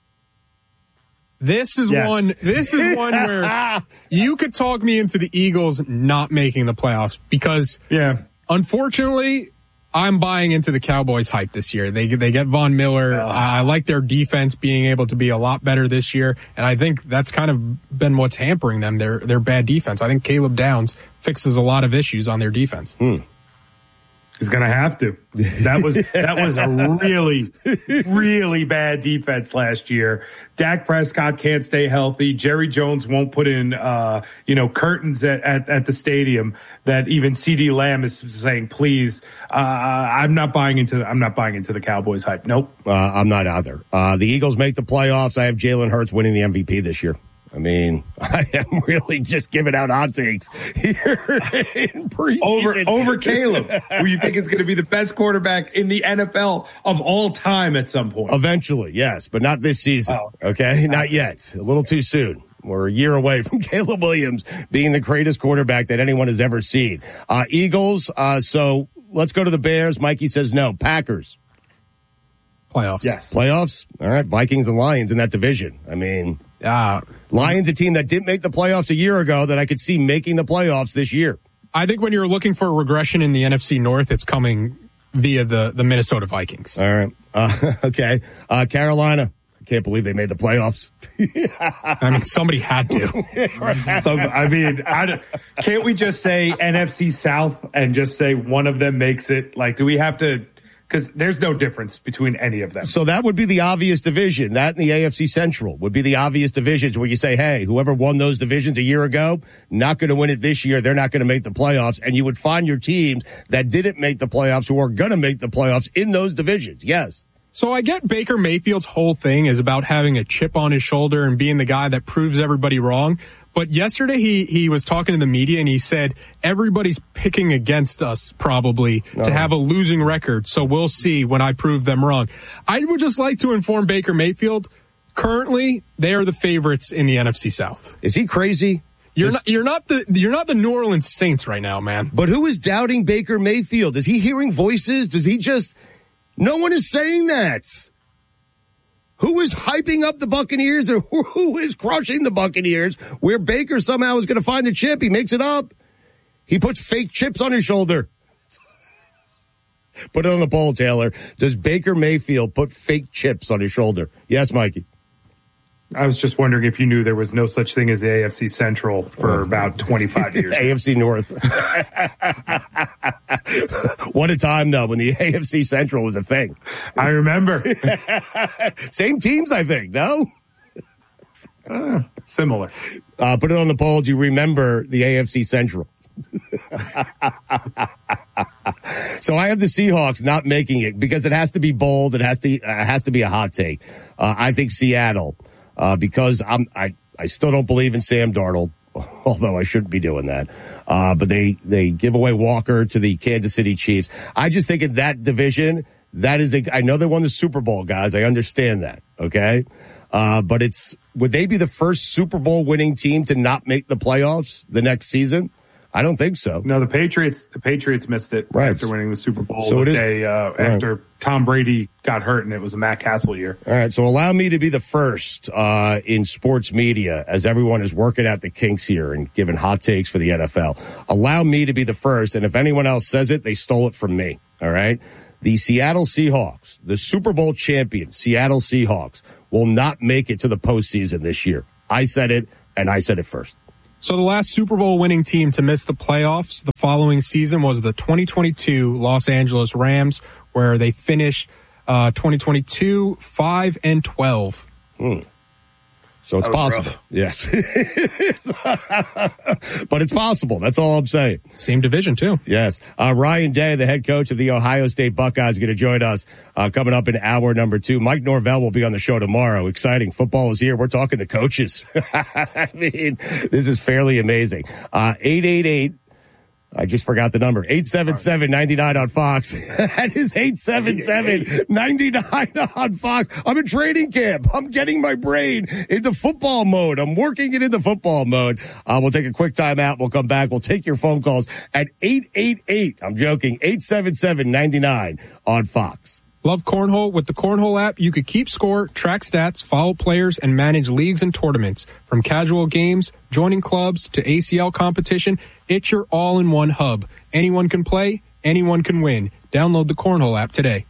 This is one where you could talk me into the Eagles not making the playoffs because unfortunately I'm buying into the Cowboys hype this year. They get Von Miller. I like their defense being able to be a lot better this year. And I think that's kind of been what's hampering them, their bad defense. I think Caleb Downs fixes a lot of issues on their defense. He's going to have to. That was a really, really bad defense last year. Dak Prescott can't stay healthy. Jerry Jones won't put in, curtains at the stadium that even CeeDee Lamb is saying, please, I'm not buying into the Cowboys hype. Nope. I'm not either. The Eagles make the playoffs. I have Jalen Hurts winning the MVP this year. I mean, I am really just giving out hot takes here in preseason. Over Caleb, who you think is going to be the best quarterback in the NFL of all time at some point. Eventually, yes, but not this season. Okay, not yet. A little too soon. We're a year away from Caleb Williams being the greatest quarterback that anyone has ever seen. Eagles, so let's go to the Bears. Mikey says no. Packers. Playoffs. Yes. Playoffs? All right, Vikings and Lions in that division. I mean, Lions, a team that didn't make the playoffs a year ago that I could see making the playoffs this year. I think when you're looking for a regression in the NFC North, it's coming via the Minnesota Vikings. All right. Okay. Carolina. I can't believe they made the playoffs. I mean, somebody had to. Can't we just say NFC South and just say one of them makes it? Like, do we have to? Because there's no difference between any of them. So that would be the obvious division. That and the AFC Central would be the obvious divisions where you say, hey, whoever won those divisions a year ago, not going to win it this year. They're not going to make the playoffs. And you would find your teams that didn't make the playoffs who are going to make the playoffs in those divisions. Yes. So I get Baker Mayfield's whole thing is about having a chip on his shoulder and being the guy that proves everybody wrong. But yesterday he was talking to the media and he said, everybody's picking against us probably to have a losing record. So we'll see when I prove them wrong. I would just like to inform Baker Mayfield, currently they are the favorites in the NFC South. Is he crazy? You're not the New Orleans Saints right now, man. But who is doubting Baker Mayfield? Is he hearing voices? Does he just, no one is saying that. Who is hyping up the Buccaneers or who is crushing the Buccaneers where Baker somehow is going to find the chip? He makes it up. He puts fake chips on his shoulder. Put it on the poll, Taylor. Does Baker Mayfield put fake chips on his shoulder? Yes, Mikey. I was just wondering if you knew there was no such thing as the AFC Central for about 25 years. AFC North. What a time, though, when the AFC Central was a thing. I remember. Same teams, I think, no? Similar. Put it on the poll. Do you remember the AFC Central? So I have the Seahawks not making it because it has to be bold. It has to be a hot take. I think Seattle. Because I still don't believe in Sam Darnold, although I shouldn't be doing that. But they give away Walker to the Kansas City Chiefs. I just think in that division, I know they won the Super Bowl, guys. I understand that. Okay. But would they be the first Super Bowl winning team to not make the playoffs the next season? I don't think so. No, the Patriots missed it after winning the Super Bowl the day after Tom Brady got hurt, and it was a Matt Castle year. All right, so allow me to be the first in sports media, as everyone is working out the kinks here and giving hot takes for the NFL. Allow me to be the first, and if anyone else says it, they stole it from me. All right? The Seattle Seahawks, the Super Bowl champion Seattle Seahawks, will not make it to the postseason this year. I said it, and I said it first. So the last Super Bowl winning team to miss the playoffs the following season was the 2022 Los Angeles Rams, where they finished 2022 5-12. So it's possible. Rough. Yes. But it's possible. That's all I'm saying. Same division, too. Yes. Ryan Day, the head coach of the Ohio State Buckeyes, is going to join us coming up in hour number 2. Mike Norvell will be on the show tomorrow. Exciting. Football is here. We're talking the coaches. I mean, this is fairly amazing. 888. I just forgot the number. 877-99 on Fox. That is 877-99 on Fox. I'm in training camp. I'm getting my brain into football mode. I'm working it into football mode. We'll take a quick time out. We'll come back. We'll take your phone calls at 888. I'm joking. 877-99 on Fox. Love Cornhole? With the Cornhole app, you could keep score, track stats, follow players, and manage leagues and tournaments. From casual games, joining clubs, to ACL competition, it's your all-in-one hub. Anyone can play, anyone can win. Download the Cornhole app today.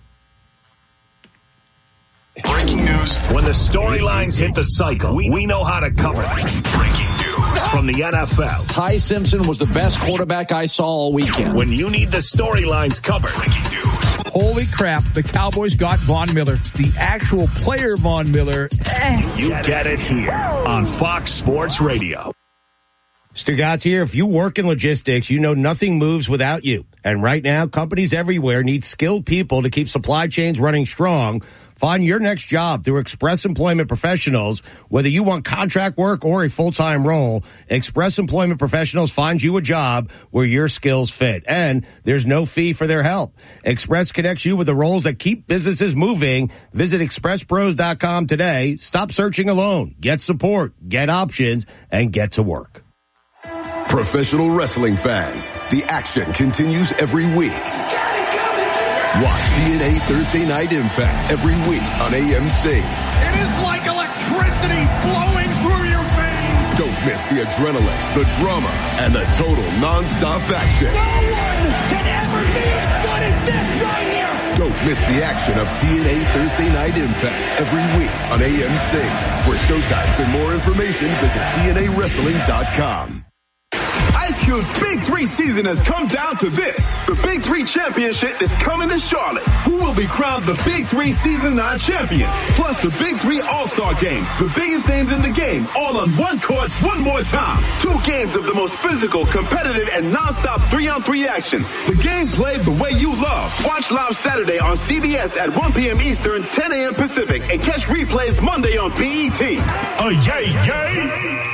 Breaking news. When the storylines hit the cycle, we know how to cover them. Breaking news from the NFL. Ty Simpson was the best quarterback I saw all weekend. When you need the storylines covered. Breaking news. Holy crap, the Cowboys got Von Miller. The actual player Von Miller. You get it here on Fox Sports Radio. Stugatz here. If you work in logistics, you know nothing moves without you. And right now, companies everywhere need skilled people to keep supply chains running strong. Find your next job through Express Employment Professionals. Whether you want contract work or a full-time role, Express Employment Professionals finds you a job where your skills fit. And there's no fee for their help. Express connects you with the roles that keep businesses moving. Visit expresspros.com today. Stop searching alone. Get support, get options, and get to work. Professional wrestling fans, the action continues every week. Watch TNA Thursday Night Impact every week on AMC. It is like electricity flowing through your veins. Don't miss the adrenaline, the drama, and the total non-stop action. No one can ever be as good as this right here. Don't miss the action of TNA Thursday Night Impact every week on AMC. For showtimes and more information, visit TNAWrestling.com. Ice Cube's Big 3 season has come down to this. The Big 3 Championship is coming to Charlotte. Who will be crowned the Big 3 Season 9 champion? Plus the Big 3 All-Star Game. The biggest names in the game, all on one court, one more time. 2 games of the most physical, competitive, and non-stop 3-on-3 action. The game played the way you love. Watch live Saturday on CBS at 1 p.m. Eastern, 10 a.m. Pacific, and catch replays Monday on BET. Oh, yay!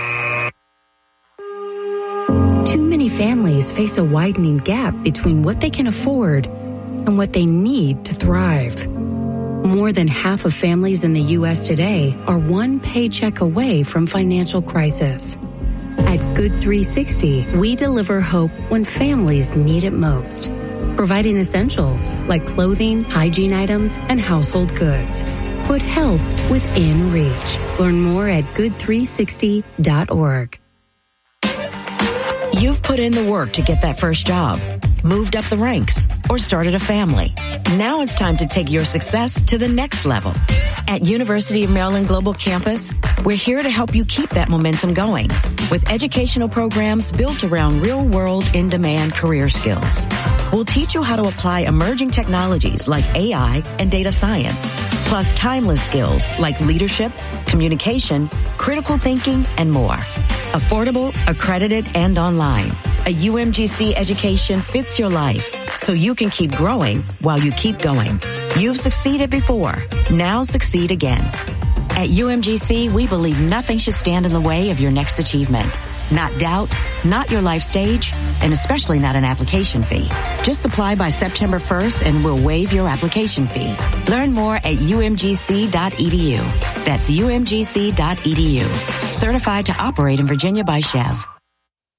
Too many families face a widening gap between what they can afford and what they need to thrive. More than half of families in the U.S. today are one paycheck away from financial crisis. At Good 360, we deliver hope when families need it most, providing essentials like clothing, hygiene items, and household goods. Put help within reach. Learn more at good360.org. You've put in the work to get that first job, moved up the ranks, or started a family. Now it's time to take your success to the next level. At University of Maryland Global Campus, we're here to help you keep that momentum going with educational programs built around real-world, in-demand career skills. We'll teach you how to apply emerging technologies like AI and data science, plus timeless skills like leadership, communication, critical thinking, and more. Affordable, accredited, and online. A UMGC education fits your life so you can keep growing while you keep going. You've succeeded before. Now succeed again. At UMGC, we believe nothing should stand in the way of your next achievement. Not doubt, not your life stage, and especially not an application fee. Just apply by September 1st and we'll waive your application fee. Learn more at umgc.edu. That's umgc.edu. Certified to operate in Virginia by Chev.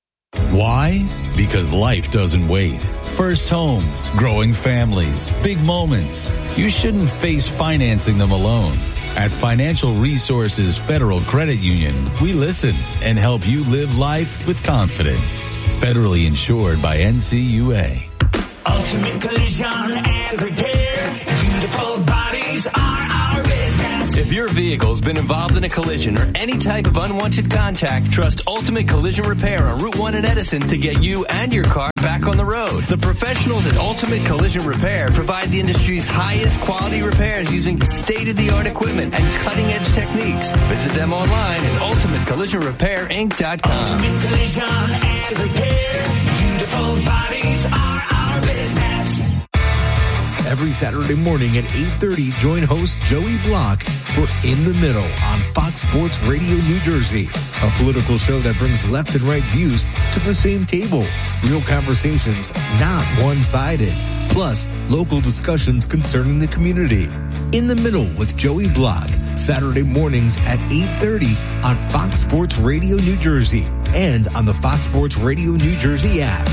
Why? Because life doesn't wait. First homes, growing families, big moments. You shouldn't face financing them alone. At Financial Resources Federal Credit Union, we listen and help you live life with confidence. Federally insured by NCUA. Ultimate Collision and Repair. Beautiful bodies are our business. If your vehicle's been involved in a collision or any type of unwanted contact, trust Ultimate Collision Repair on Route 1 in Edison to get you and your car back on the road. The professionals at Ultimate Collision Repair provide the industry's highest quality repairs using state-of-the-art equipment and cutting-edge techniques. Visit them online at ultimatecollisionrepair.inc.com. Ultimate Collision and Repair. Beautiful bodies are our business. Every Saturday morning at 8:30, join host Joey Block for In the Middle on Fox Sports Radio New Jersey, a political show that brings left and right views to the same table. Real conversations, not one-sided. Plus, local discussions concerning the community. In the Middle with Joey Block, Saturday mornings at 8:30 on Fox Sports Radio New Jersey and on the Fox Sports Radio New Jersey app.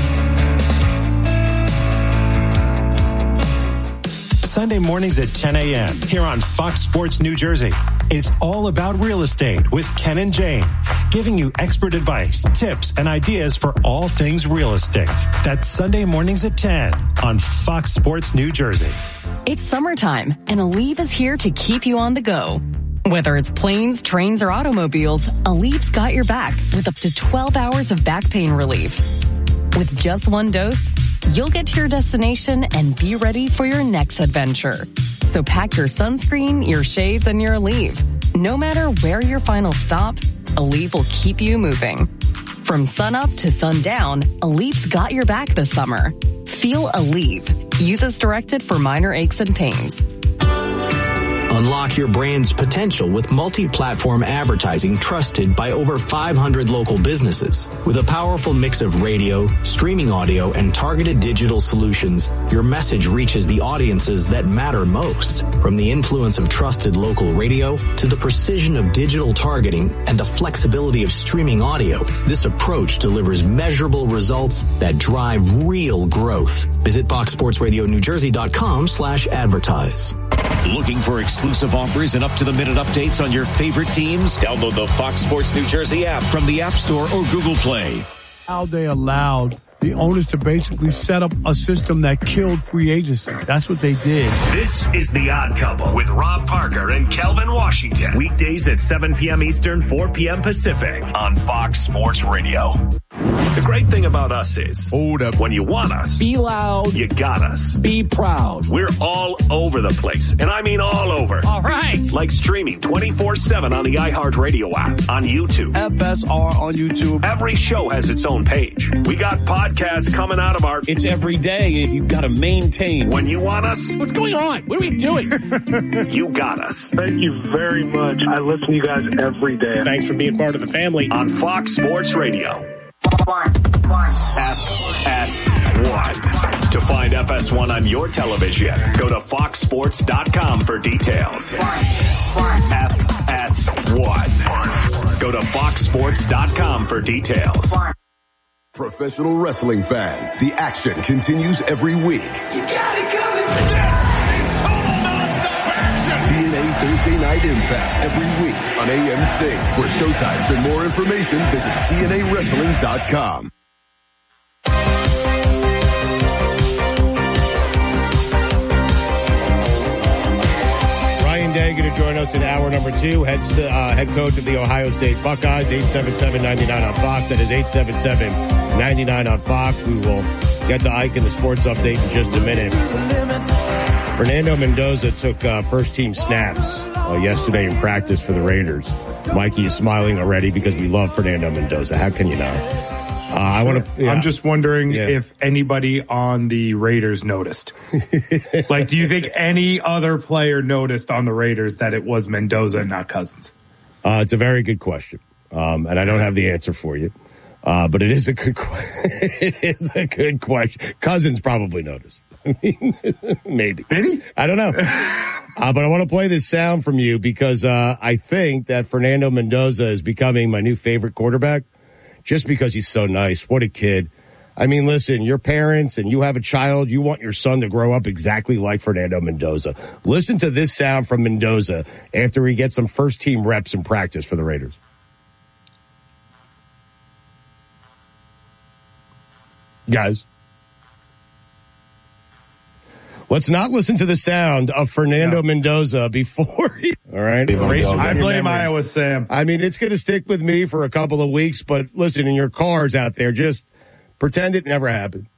Sunday mornings at 10 a.m. here on Fox Sports New Jersey. It's all about real estate with Ken and Jane, giving you expert advice, tips, and ideas for all things real estate. That's Sunday mornings at 10 on Fox Sports New Jersey. It's summertime, and Aleve is here to keep you on the go. Whether it's planes, trains, or automobiles, Aleve's got your back with up to 12 hours of back pain relief. With just one dose, you'll get to your destination and be ready for your next adventure. So pack your sunscreen, your shades, and your Aleve. No matter where your final stop, Aleve will keep you moving. From sunup to sundown, Aleve's got your back this summer. Feel Aleve. Use as directed for minor aches and pains. Unlock your brand's potential with multi-platform advertising trusted by over 500 local businesses. With a powerful mix of radio, streaming audio, and targeted digital solutions, your message reaches the audiences that matter most. From the influence of trusted local radio to the precision of digital targeting and the flexibility of streaming audio, this approach delivers measurable results that drive real growth. Visit FoxSportsRadioNewJersey.com/advertise. Looking for exclusive offers and up-to-the-minute updates on your favorite teams? Download the Fox Sports New Jersey app from the App Store or Google Play. How they allowed the owners to basically set up a system that killed free agency. That's what they did. This is The Odd Couple with Rob Parker and Kelvin Washington. Weekdays at 7 p.m. Eastern, 4 p.m. Pacific on Fox Sports Radio. The great thing about us is, hold up, when you want us, be loud, you got us. Be proud. We're all over the place, and I mean all over. All right. Like streaming 24/7 on the iHeartRadio app, on YouTube. FSR on YouTube. Every show has its own page. We got podcasts coming out of our... It's every day, and you've got to maintain. When you want us... What's going on? What are we doing? You got us. Thank you very much. I listen to you guys every day. Thanks for being part of the family. On Fox Sports Radio. FS1. To find FS1 on your television, go to foxsports.com for details. FS1. Go to foxsports.com for details. Professional wrestling fans, the action continues every week. You got it coming today. Total non-stop action. TNA Thursday Night Impact every week on AMC. For showtimes and more information, visit TNAWrestling.com. Ryan Day going to join us in hour number 2. Head coach of the Ohio State Buckeyes, 877-99 on Fox. That is 877-99 on Fox. We will get to Ike in the sports update in just a minute. Fernando Mendoza took first-team snaps yesterday in practice for the Raiders. Mikey is smiling already because we love Fernando Mendoza. How can you not? I'm just wondering if anybody on the Raiders noticed. Like, do you think any other player noticed on the Raiders that it was Mendoza and not Cousins? It's a very good question. And I don't have the answer for you. But it is a good it is a good question. Cousins probably noticed. Maybe. I don't know. But I want to play this sound from you because I think that Fernando Mendoza is becoming my new favorite quarterback. just because he's so nice. What a kid. I mean, listen, your parents and you have a child, you want your son to grow up exactly like Fernando Mendoza. Listen to this sound from Mendoza after he gets some first-team reps in practice for the Raiders. Guys, let's not listen to the sound of Fernando Mendoza before he... All right? I blame Iowa Sam. I mean, it's going to stick with me for a couple of weeks, but listen, in your cars out there, just pretend it never happened.